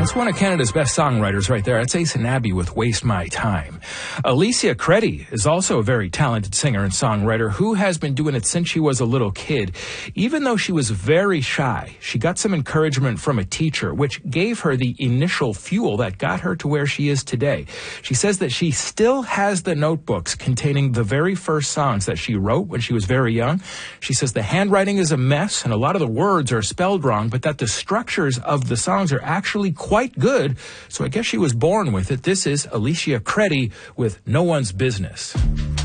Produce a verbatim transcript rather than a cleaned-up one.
That's one of Canada's best songwriters right there. That's Ace and Abby with Waste My Time. Alicia Credy is also a very talented singer and songwriter who has been doing it since she was a little kid. Even though she was very shy, she got some encouragement from a teacher, which gave her the initial fuel that got her to where she is today. She says that she still has the notebooks containing the very first songs that she wrote when she was very young. She says the handwriting is a mess and a lot of the words are spelled wrong, but that the structures of the songs are actually quite good. So I guess she was born with it. This is Alicia Credy with No One's Business.